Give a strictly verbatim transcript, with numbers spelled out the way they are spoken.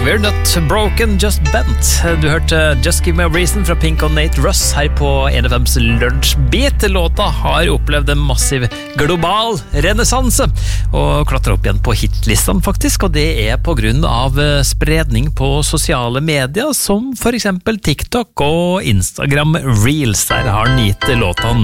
We're not broken, just bent. Du hørte Just Give Me a Reason fra Pink og Nate Russ her på en F M's Lunsjbeat. Låta har opplevd en massiv global renessanse og klatrer opp igjen på hitlisten faktisk, og det er på grunn av spredning på sosiale medier som for eksempel TikTok og Instagram Reels. Der har den gitt låta